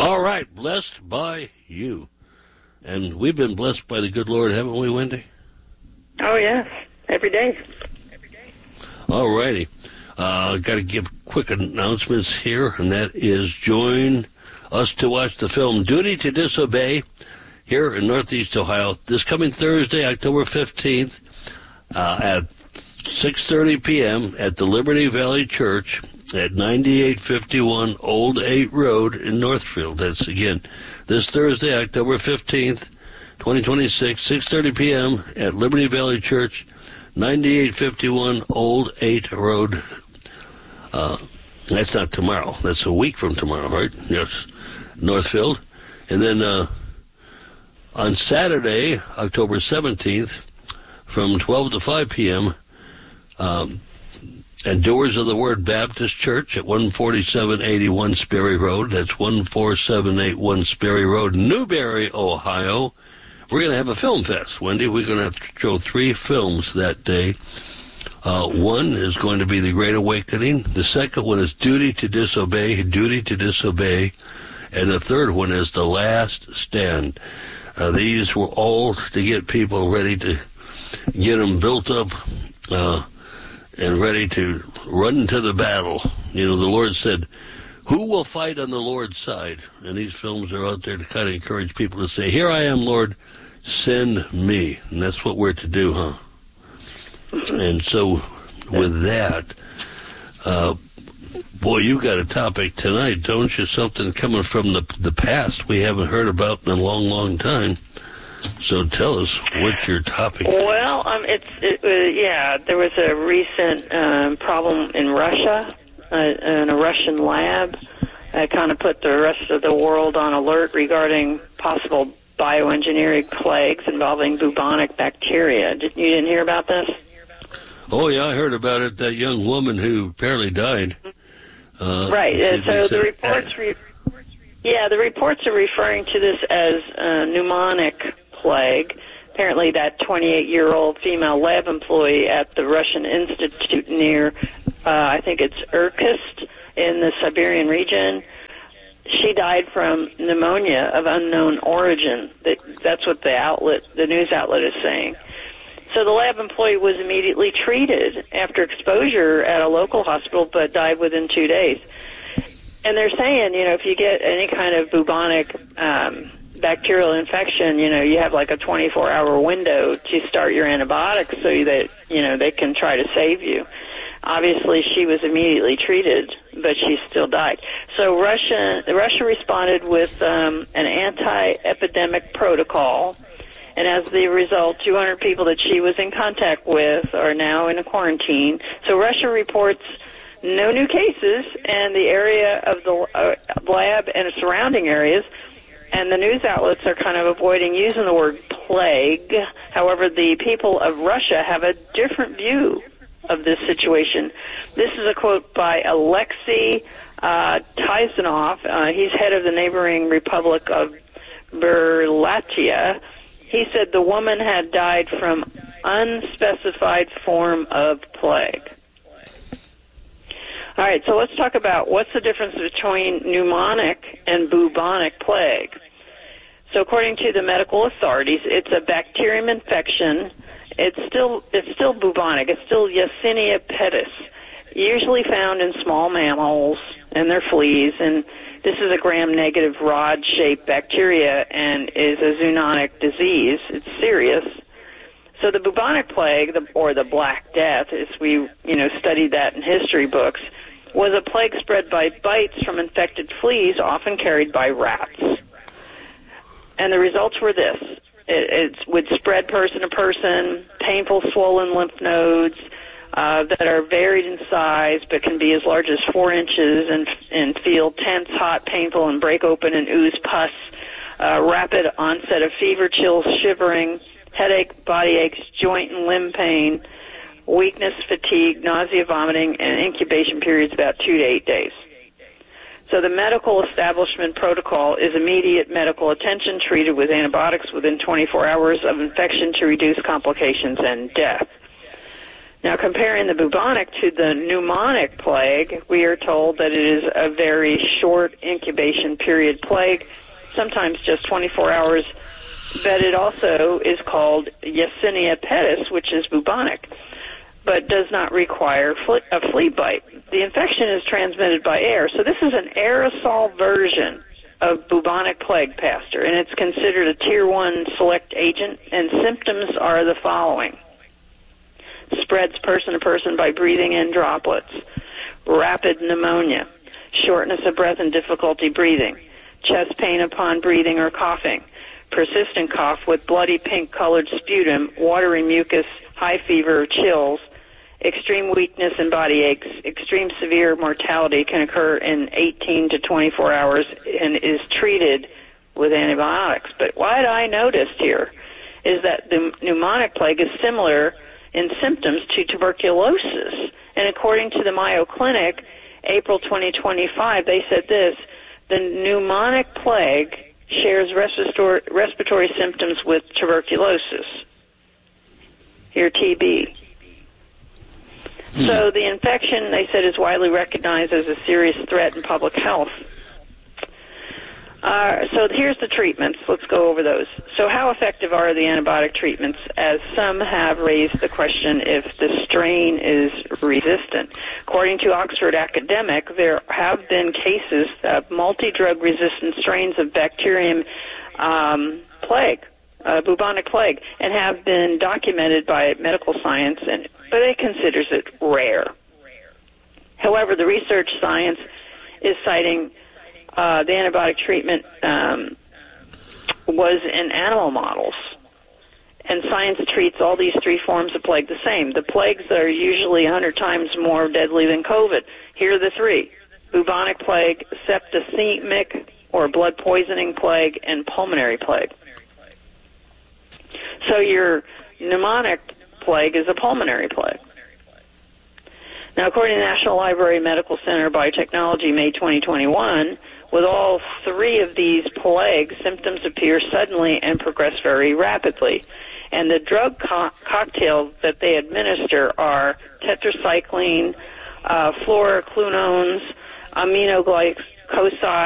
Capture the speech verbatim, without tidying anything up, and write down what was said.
All right, blessed by you. And we've been blessed by the good Lord, haven't we, Wendy? Oh, yes. Every day. All righty. Uh, got to give quick announcements here, and that is join us to watch the film Duty to Disobey here in Northeast Ohio this coming Thursday, October fifteenth, uh, at six thirty p.m. at the Liberty Valley Church at ninety-eight fifty-one Old eight Road in Northfield. That's, again, this Thursday, October fifteenth, twenty twenty-six, six thirty p.m. at Liberty Valley Church, ninety-eight fifty-one Old eight Road. Uh, that's not tomorrow. That's a week from tomorrow, right? Yes, Northfield. And then uh, on Saturday, October seventeenth, from twelve to five p.m., um, at Doers of the Word Baptist Church at one forty-seven eighty-one Sperry Road. That's one four seven eight one Sperry Road, Newberry, Ohio. We're going to have a film fest, Wendy. We're going to have to show three films that day. Uh, one is going to be The Great Awakening. The second one is Duty to Disobey, Duty to Disobey. And the third one is The Last Stand. Uh, these were all to get people ready to get them built up uh, and ready to run to the battle. You know, the Lord said, who will fight on the Lord's side? And these films are out there to kind of encourage people to say, here I am, Lord, send me. And that's what we're to do, huh? And so with that, uh, boy, you've got a topic tonight, don't you? Something coming from the the past we haven't heard about in a long, long time. So tell us what your topic is. Well, um, it's it, uh, yeah. There was a recent um, problem in Russia, uh, in a Russian lab. That kind of put the rest of the world on alert regarding possible bioengineering plagues involving bubonic bacteria. Did, you didn't hear about this? Oh, yeah, I heard about it. That young woman who apparently died. Uh, right. Uh, so said, the reports, re- yeah, the reports are referring to this as a pneumonic plague. Apparently, that twenty-eight-year-old female lab employee at the Russian Institute near, uh, I think it's Irkutsk in the Siberian region, she died from pneumonia of unknown origin. That, that's what the outlet, the news outlet, is saying. So the lab employee was immediately treated after exposure at a local hospital, but died within two days. And they're saying, you know, if you get any kind of bubonic um, bacterial infection, you know, you have like a twenty-four hour window to start your antibiotics so that, you know, they can try to save you. Obviously, she was immediately treated, but she still died. So Russia, Russia responded with um, an anti-epidemic protocol. And as the result, two hundred people that she was in contact with are now in a quarantine. So Russia reports no new cases, and the area of the uh, lab and surrounding areas, and the news outlets are kind of avoiding using the word plague. However, the people of Russia have a different view of this situation. This is a quote by Alexei uh, Tizanov. Uh, he's head of the neighboring Republic of Burlatia. He said the woman had died from unspecified form of plague. All right, so let's talk about what's the difference between pneumonic and bubonic plague. So according to the medical authorities, it's a bacterium infection. It's still it's still bubonic. It's still Yersinia pestis, usually found in small mammals and their fleas, and this is a gram-negative rod-shaped bacteria and is a zoonotic disease. It's serious. So the bubonic plague, the, or the Black Death, as we you know studied that in history books, was a plague spread by bites from infected fleas, often carried by rats. And the results were this. It, it would spread person to person, painful swollen lymph nodes, Uh, that are varied in size but can be as large as four inches and, and feel tense, hot, painful, and break open and ooze pus, uh, rapid onset of fever, chills, shivering, headache, body aches, joint and limb pain, weakness, fatigue, nausea, vomiting, and incubation periods about two to eight days. So the medical establishment protocol is immediate medical attention treated with antibiotics within twenty-four hours of infection to reduce complications and death. Now, comparing the bubonic to the pneumonic plague, we are told that it is a very short incubation period plague, sometimes just twenty-four hours, but it also is called Yersinia pestis, which is bubonic, but does not require a flea bite. The infection is transmitted by air, so this is an aerosol version of bubonic plague, Pastor, and it's considered a tier one select agent, and symptoms are the following. Spreads person to person by breathing in droplets, rapid pneumonia, shortness of breath and difficulty breathing, chest pain upon breathing or coughing, persistent cough with bloody pink-colored sputum, watery mucus, high fever, chills, extreme weakness and body aches. Extreme severe mortality can occur in eighteen to twenty-four hours and is treated with antibiotics. But what I noticed here is that the pneumonic plague is similar in symptoms to tuberculosis. And according to the Mayo Clinic, April twenty twenty-five, they said this: the pneumonic plague shares respiratory, respiratory symptoms with tuberculosis, here T B. So the infection, they said, is widely recognized as a serious threat in public health. Uh, so here's the treatments. Let's go over those. So how effective are the antibiotic treatments, as some have raised the question if the strain is resistant? According to Oxford Academic, there have been cases of multi-drug resistant strains of bacterium um, plague, uh, bubonic plague, and have been documented by medical science, and but it considers it rare. However, the research science is citing uh, the antibiotic treatment um, was in animal models, and science treats all these three forms of plague the same. The plagues are usually one hundred times more deadly than COVID. Here are the three: bubonic plague, septicemic or blood poisoning plague, and pulmonary plague. So your pneumonic plague is a pulmonary plague. Now, according to the National Library Medical Center Biotechnology, May twenty twenty-one, with all three of these plagues, symptoms appear suddenly and progress very rapidly. And the drug co- cocktails that they administer are tetracycline, uh, fluoroquinolones, aminoglycosides,